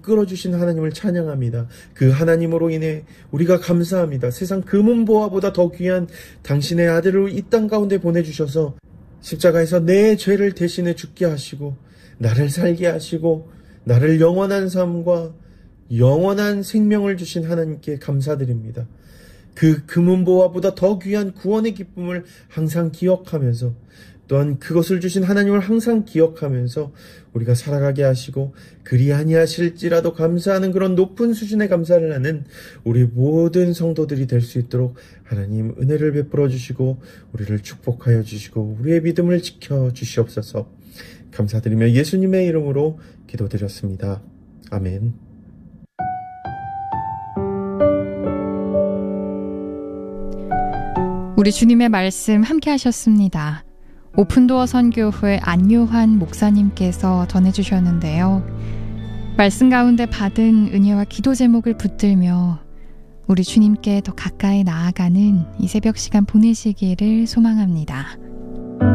이끌어주신 하나님을 찬양합니다. 그 하나님으로 인해 우리가 감사합니다. 세상 금은보화보다 더 귀한 당신의 아들을 이 땅 가운데 보내주셔서 십자가에서 내 죄를 대신해 죽게 하시고 나를 살게 하시고 나를 영원한 삶과 영원한 생명을 주신 하나님께 감사드립니다. 그 금은보화보다 더 귀한 구원의 기쁨을 항상 기억하면서 또한 그것을 주신 하나님을 항상 기억하면서 우리가 살아가게 하시고 그리 아니하실지라도 감사하는 그런 높은 수준의 감사를 하는 우리 모든 성도들이 될 수 있도록 하나님 은혜를 베풀어 주시고 우리를 축복하여 주시고 우리의 믿음을 지켜 주시옵소서. 감사드리며 예수님의 이름으로 기도드렸습니다. 아멘. 우리 주님의 말씀 함께 하셨습니다. 오픈도어 선교회 안요한 목사님께서 전해주셨는데요. 말씀 가운데 받은 은혜와 기도 제목을 붙들며 우리 주님께 더 가까이 나아가는 이 새벽 시간 보내시기를 소망합니다.